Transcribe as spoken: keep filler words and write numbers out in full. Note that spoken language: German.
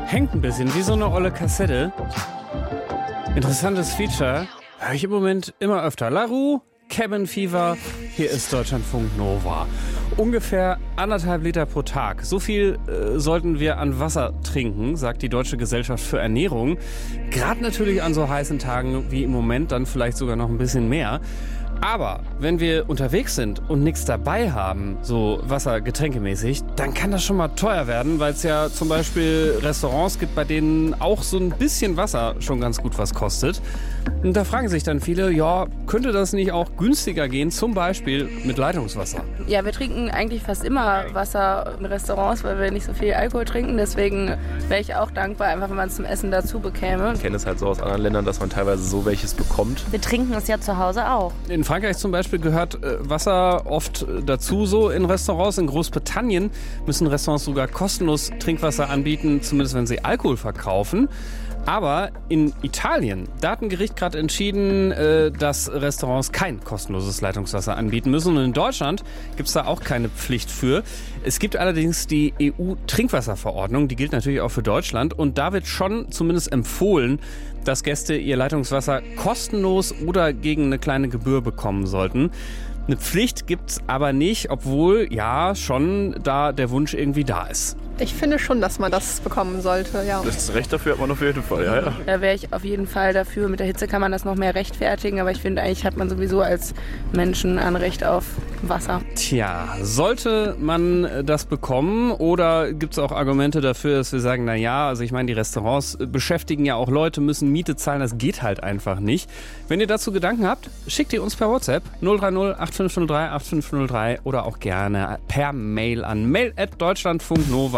Hängt ein bisschen wie so eine olle Kassette. Interessantes Feature. Höre ich im Moment immer öfter. LaRue, Cabin Fever, hier ist Deutschlandfunk Nova. Ungefähr anderthalb Liter pro Tag. So viel äh, sollten wir an Wasser trinken, sagt die Deutsche Gesellschaft für Ernährung. Gerade natürlich an so heißen Tagen wie im Moment, dann vielleicht sogar noch ein bisschen mehr. Aber wenn wir unterwegs sind und nichts dabei haben, so wassergetränkemäßig, dann kann das schon mal teuer werden, weil es ja zum Beispiel Restaurants gibt, bei denen auch so ein bisschen Wasser schon ganz gut was kostet. Und da fragen sich dann viele, ja, könnte das nicht auch günstiger gehen, zum Beispiel mit Leitungswasser? Ja, wir trinken eigentlich fast immer Wasser in Restaurants, weil wir nicht so viel Alkohol trinken. Deswegen wäre ich auch dankbar, einfach wenn man es zum Essen dazu bekäme. Ich kenne es halt so aus anderen Ländern, dass man teilweise so welches bekommt. Wir trinken es ja zu Hause auch. In Frankreich zum Beispiel gehört äh, Wasser oft dazu, so in Restaurants. In Großbritannien müssen Restaurants sogar kostenlos Trinkwasser anbieten, zumindest wenn sie Alkohol verkaufen. Aber in Italien, da hat ein Gericht gerade entschieden, äh, dass Restaurants kein kostenloses Leitungswasser anbieten müssen. Und in Deutschland gibt es da auch keine Pflicht für. Es gibt allerdings die E U-Trinkwasserverordnung, die gilt natürlich auch für Deutschland. Und da wird schon zumindest empfohlen, dass Gäste ihr Leitungswasser kostenlos oder gegen eine kleine Gebühr bekommen sollten. Eine Pflicht gibt's aber nicht, obwohl ja schon da der Wunsch irgendwie da ist. Ich finde schon, dass man das bekommen sollte, ja. Das Recht dafür hat man auf jeden Fall, ja, ja. Da wäre ich auf jeden Fall dafür. Mit der Hitze kann man das noch mehr rechtfertigen, aber ich finde, eigentlich hat man sowieso als Menschen ein Recht auf Wasser. Tja, sollte man das bekommen oder gibt es auch Argumente dafür, dass wir sagen, na ja, also ich meine, die Restaurants beschäftigen ja auch Leute, müssen Miete zahlen, das geht halt einfach nicht. Wenn ihr dazu Gedanken habt, schickt ihr uns per WhatsApp null drei null acht fünf null drei acht fünf null drei oder auch gerne per Mail an mail at deutschlandfunknova.